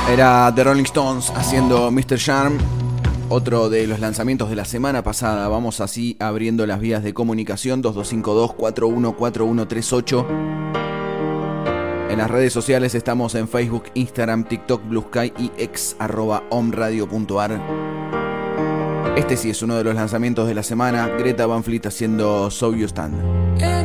Era The Rolling Stones haciendo Mr. Charm, otro de los lanzamientos de la semana pasada. Vamos así abriendo las vías de comunicación 2252-414138. En las redes sociales estamos en Facebook, Instagram, TikTok, Blue Sky y ex @omradio.ar. Este sí es uno de los lanzamientos de la semana. Greta Van Fleet haciendo So You Stand.